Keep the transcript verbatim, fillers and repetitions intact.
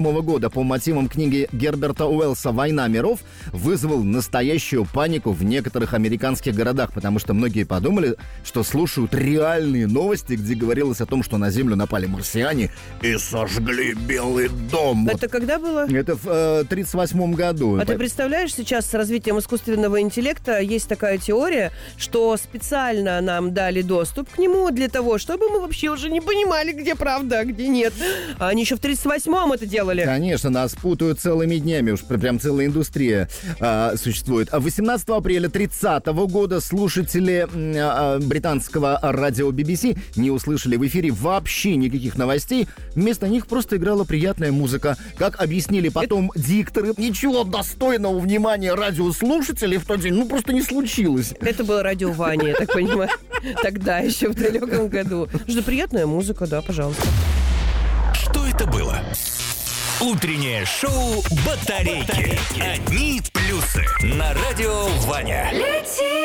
года по мотивам книги Герберта Уэллса «Война миров» вызвал настоящую панику в некоторых американских городах, потому что многие подумали, что слушают реальные новости, где говорилось о том, что на Землю напали марсиане и сожгли Белый дом. Это вот. Когда было? Это в э, тридцать восьмом году. А ты представляешь, сейчас с развитием искусственного интеллекта есть такая теория, что специально нам дали доступ к нему для того, чтобы мы вообще уже не понимали, где правда, а где нет. А они еще в тридцать восьмом это делали. Конечно, нас путают целыми днями, уж прям целая индустрия а, существует. А восемнадцатого апреля тридцатого года слушатели а, британского радио би би си не услышали в эфире вообще никаких новостей. Вместо них просто играла приятная музыка. Как объяснили потом Это... дикторы, ничего достойного внимания радиослушателей в тот день ну просто не случилось. Это было радио Ваня, я так понимаю. Тогда еще в далеком году. Что приятная музыка, да, пожалуйста. Что это было? Утреннее шоу «Батарейки». Одни плюсы на радио Ваня.